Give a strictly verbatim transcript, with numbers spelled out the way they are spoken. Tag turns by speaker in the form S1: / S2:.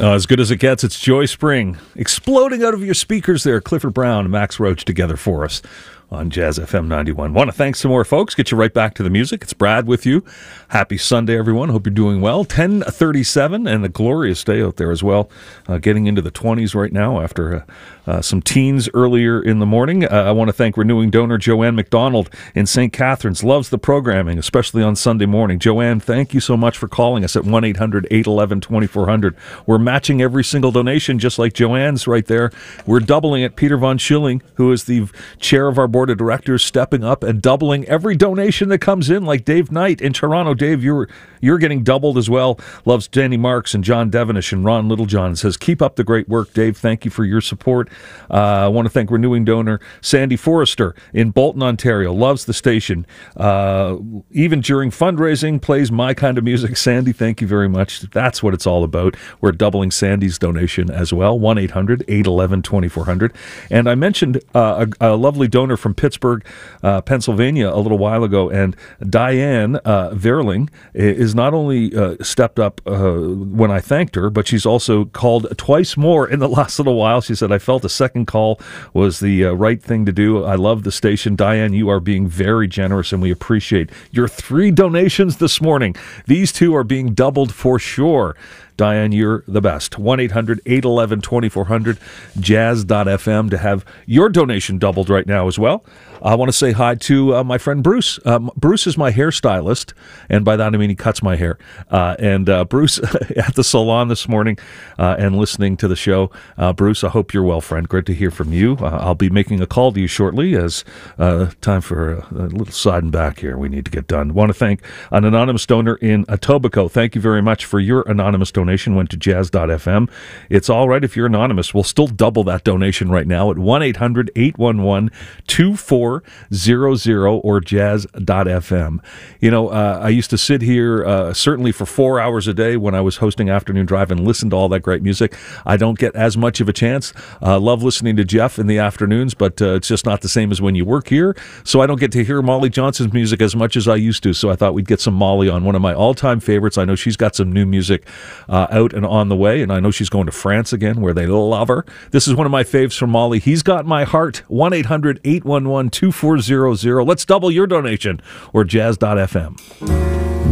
S1: Uh, as good as it gets, it's Joy Spring exploding out of your speakers there. Clifford Brown and Max Roach together for us on Jazz F M ninety-one. Want to thank some more folks. Get you right back to the music. It's Brad with you. Happy Sunday, everyone. Hope you're doing well. ten thirty-seven and a glorious day out there as well. Uh, getting into the twenties right now after uh, uh, some teens earlier in the morning. Uh, I want to thank renewing donor Joanne McDonald in Saint Catharines. Loves the programming, especially on Sunday morning. Joanne, thank you so much for calling us at one eight hundred eight one one twenty-four hundred. We're matching every single donation, just like Joanne's right there. We're doubling it. Peter Von Schilling, who is the chair of our board of directors, stepping up and doubling every donation that comes in, like Dave Knight in Toronto. Dave, you're you're getting doubled as well. Loves Danny Marks and John Devonish and Ron Littlejohn. Says, keep up the great work, Dave. Thank you for your support. Uh, I want to thank renewing donor Sandy Forrester in Bolton, Ontario. Loves the station. Uh, even during fundraising, plays my kind of music. Sandy, thank you very much. That's what it's all about. We're doubling Sandy's donation as well. one eight hundred eight one one twenty-four hundred. And I mentioned uh, a, a lovely donor from Pittsburgh, uh, Pennsylvania a little while ago, and Diane uh, Verling is not only uh, stepped up uh, when I thanked her, but she's also called twice more in the last little while. She said, I felt a second call was the uh, right thing to do. I love the station. Diane, you are being very generous, and we appreciate your three donations this morning. These two are being doubled for sure. Diane, you're the best. one eight hundred eight one one twenty-four hundred, jazz dot f m to have your donation doubled right now as well. I want to say hi to uh, my friend Bruce. Um, Bruce is my hairstylist, and by that I mean he cuts my hair. Uh, and uh, Bruce at the salon this morning uh, and listening to the show. Uh, Bruce, I hope you're well, friend. Great to hear from you. Uh, I'll be making a call to you shortly as uh, time for a, a little side and back here we need to get done. Want to thank an anonymous donor in Etobicoke. Thank you very much for your anonymous donation. Went to jazz dot f m. It's all right if you're anonymous. We'll still double that donation right now at one eight hundred eight one one two four zero zero or jazz dot f m. You know, uh, I used to sit here uh, certainly for four hours a day when I was hosting Afternoon Drive and listen to all that great music. I don't get as much of a chance. Uh, love listening to Jeff in the afternoons, but uh, it's just not the same as when you work here. So I don't get to hear Molly Johnson's music as much as I used to. So I thought we'd get some Molly on, one of my all-time favorites. I know she's got some new music uh, out and on the way, and I know she's going to France again where they love her. This is one of my faves from Molly. He's Got My Heart. one eight hundred eight one one two four zero zero. Let's double your donation or jazz dot f m.